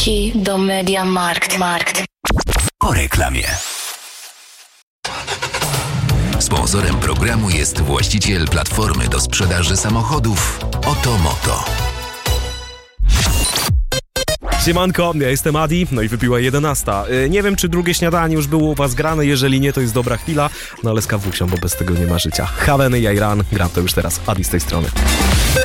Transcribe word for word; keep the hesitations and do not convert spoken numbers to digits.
Wróci do Mediamarkt. Markt. Po reklamie. Sponsorem programu jest właściciel platformy do sprzedaży samochodów Otomoto. Siemanko, ja jestem Adi, no i wybiła jedenasta. Yy, nie wiem, czy drugie śniadanie już było u was grane, jeżeli nie, to jest dobra chwila, no ale z kawusią, bo bez tego nie ma życia. Haveny, Jajran, gram to już teraz. Adi z tej strony.